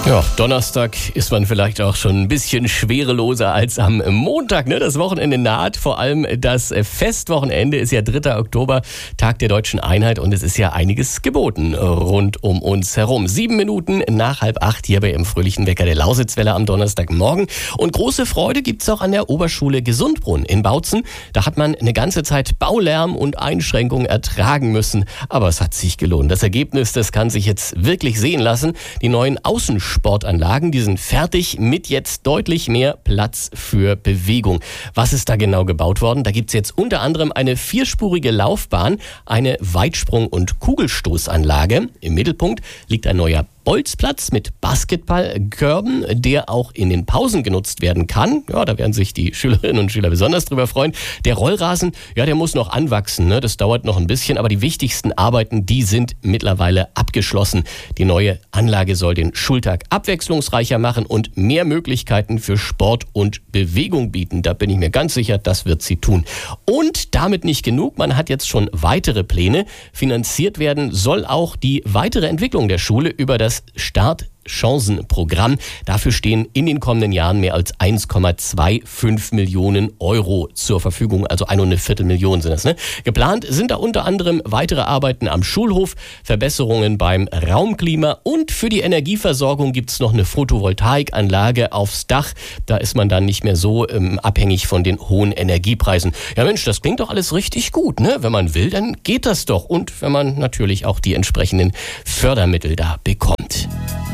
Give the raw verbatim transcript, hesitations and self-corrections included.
Ja, Donnerstag ist man vielleicht auch schon ein bisschen schwereloser als am Montag. Ne? Das Wochenende naht, vor allem das Festwochenende ist ja dritter Oktober, Tag der Deutschen Einheit, und es ist ja einiges geboten rund um uns herum. Sieben Minuten nach halb acht hier bei Im fröhlichen Wecker der Lausitzwelle am Donnerstagmorgen. Und große Freude gibt's auch an der Oberschule Gesundbrunn in Bautzen. Da hat man eine ganze Zeit Baulärm und Einschränkungen ertragen müssen, aber es hat sich gelohnt. Das Ergebnis, das kann sich jetzt wirklich sehen lassen. Die neuen Außensportanlagen, die sind fertig mit jetzt deutlich mehr Platz für Bewegung. Was ist da genau gebaut worden? Da gibt's jetzt unter anderem eine vierspurige Laufbahn, eine Weitsprung- und Kugelstoßanlage. Im Mittelpunkt liegt ein neuer Bolzplatz mit Basketballkörben, der auch in den Pausen genutzt werden kann. Ja, da werden sich die Schülerinnen und Schüler besonders drüber freuen. Der Rollrasen, ja, der muss noch anwachsen, ne? Das dauert noch ein bisschen, aber die wichtigsten Arbeiten, die sind mittlerweile abgeschlossen. Die neue Anlage soll den Schultag abwechslungsreicher machen und mehr Möglichkeiten für Sport und Bewegung bieten. Da bin ich mir ganz sicher, das wird sie tun. Und damit nicht genug, man hat jetzt schon weitere Pläne. Finanziert werden soll auch die weitere Entwicklung der Schule über das Startchancenprogramm. Dafür stehen in den kommenden Jahren mehr als eins Komma fünfundzwanzig Millionen Euro zur Verfügung, also ein und eine Viertelmillion sind das. Ne? Geplant sind da unter anderem weitere Arbeiten am Schulhof, Verbesserungen beim Raumklima, und für die Energieversorgung gibt es noch eine Photovoltaikanlage aufs Dach. Da ist man dann nicht mehr so ähm, abhängig von den hohen Energiepreisen. Ja Mensch, das klingt doch alles richtig gut, ne? Wenn man will, dann geht das doch. Und wenn man natürlich auch die entsprechenden Fördermittel da bekommt.